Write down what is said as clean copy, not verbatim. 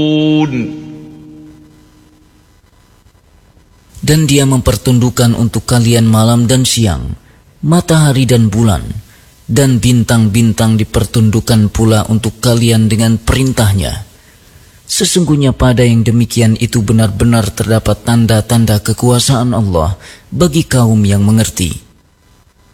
Dan Dia mempertundukkan untuk kalian malam dan siang, matahari dan bulan, dan bintang-bintang dipertundukkan pula untuk kalian dengan perintahnya. Sesungguhnya pada yang demikian itu benar-benar terdapat tanda-tanda kekuasaan Allah bagi kaum yang mengerti.